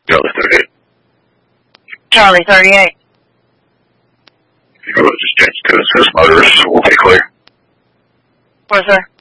Charlie 38. Charlie 38. Just change to assist motors. We'll be clear. Where's sir?